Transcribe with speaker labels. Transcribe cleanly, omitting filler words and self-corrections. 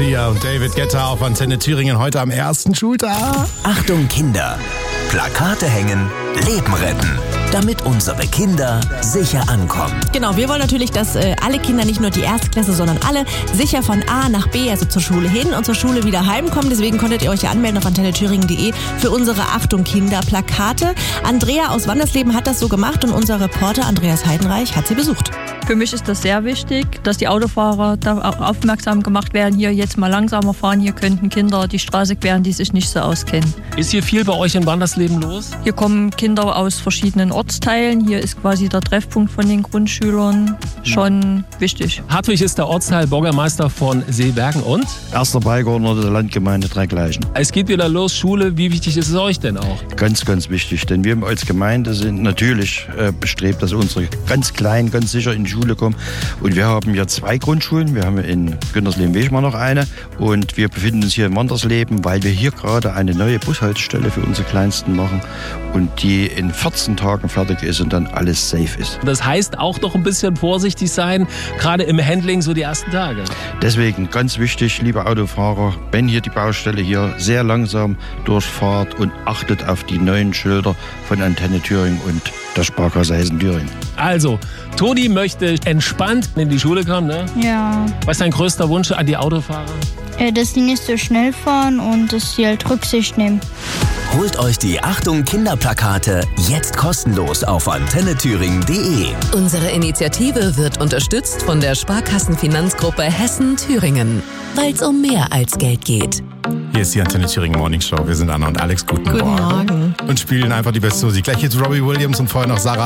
Speaker 1: Sia und David Guetta auf Antenne Thüringen heute am ersten Schultag.
Speaker 2: Achtung Kinder, Plakate hängen, Leben retten, damit unsere Kinder sicher ankommen.
Speaker 3: Genau, wir wollen natürlich, dass alle Kinder, nicht nur die Erstklasse, sondern alle sicher von A nach B, also zur Schule hin und zur Schule wieder heimkommen. Deswegen konntet ihr euch ja anmelden auf antennethüringen.de für unsere Achtung Kinder Plakate. Andrea aus Wandersleben hat das so gemacht und unser Reporter Andreas Heidenreich hat sie besucht.
Speaker 4: Für mich ist das sehr wichtig, dass die Autofahrer da aufmerksam gemacht werden, hier jetzt mal langsamer fahren, hier könnten Kinder die Straße queren, die sich nicht so auskennen.
Speaker 5: Ist hier viel bei euch in Wandersleben los?
Speaker 4: Hier kommen Kinder aus verschiedenen Ortsteilen, hier ist quasi der Treffpunkt von den Grundschülern, schon wichtig.
Speaker 5: Hartwig ist der Ortsteil Bürgermeister von Seebergen und?
Speaker 6: Erster Beigeordneter der Landgemeinde Dreigleichen.
Speaker 5: Es geht wieder los, Schule. Wie wichtig ist es euch denn auch?
Speaker 6: Ganz, ganz wichtig, denn wir als Gemeinde sind natürlich bestrebt, dass unsere ganz Kleinen ganz sicher in die Schule kommen. Und wir haben hier 2 Grundschulen. Wir haben in Güntersleben-Wechmar noch eine. Und wir befinden uns hier in Wandersleben, weil wir hier gerade eine neue Bushaltestelle für unsere Kleinsten machen. Und die in 14 Tagen fertig ist und dann alles safe ist.
Speaker 5: Das heißt auch noch ein bisschen vorsichtig sein, gerade im Handling so die ersten Tage.
Speaker 6: Deswegen ganz wichtig, liebe Autofahrer, wenn hier die Baustelle hier sehr langsam durchfahrt und achtet auf die neuen Schilder von Antenne Thüringen und der Sparkasse Hessen-Thüringen.
Speaker 5: Also, Toni möchte entspannt in die Schule kommen, ne?
Speaker 7: Ja,
Speaker 5: Was ist dein größter Wunsch an die Autofahrer?
Speaker 7: dass die nicht so schnell fahren und dass sie halt Rücksicht nehmen.
Speaker 2: Holt euch die Achtung Kinderplakate jetzt kostenlos auf antennethüringen.de.
Speaker 8: Unsere Initiative wird unterstützt von der Sparkassenfinanzgruppe Hessen-Thüringen, weil es um mehr als Geld geht.
Speaker 1: Hier ist die Antenne Thüringen Morning Show. Wir sind Anna und Alex. Guten Morgen. Und spielen einfach die beste Musik. Gleich jetzt Robbie Williams und vorher noch Sarah